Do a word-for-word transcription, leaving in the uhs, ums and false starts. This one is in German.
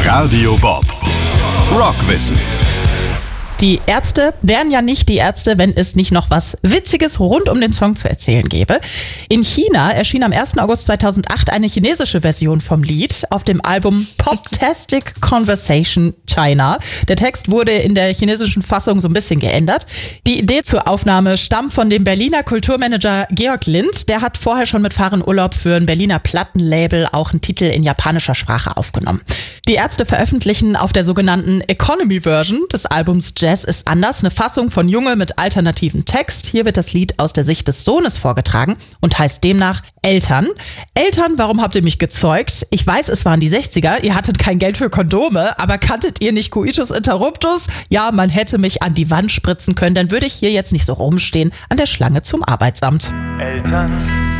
Radio Bob. Rockwissen. Die Ärzte wären ja nicht die Ärzte, wenn es nicht noch was Witziges rund um den Song zu erzählen gäbe. In China erschien am ersten August zweitausendacht eine chinesische Version vom Lied auf dem Album Poptastic Conversation China. Der Text wurde in der chinesischen Fassung so ein bisschen geändert. Die Idee zur Aufnahme stammt von dem Berliner Kulturmanager Georg Lind. Der hat vorher schon mit Fahren Urlaub für ein Berliner Plattenlabel auch einen Titel in japanischer Sprache aufgenommen. Die Ärzte veröffentlichen auf der sogenannten Economy Version des Albums Jazz ist anders, eine Fassung von Junge mit alternativem Text. Hier wird das Lied aus der Sicht des Sohnes vorgetragen und heißt demnach Eltern. Eltern, warum habt ihr mich gezeugt? Ich weiß, es waren die sechziger, ihr hattet kein Geld für Kondome, aber kanntet ihr nicht Coitus Interruptus? Ja, man hätte mich an die Wand spritzen können, dann würde ich hier jetzt nicht so rumstehen an der Schlange zum Arbeitsamt. Eltern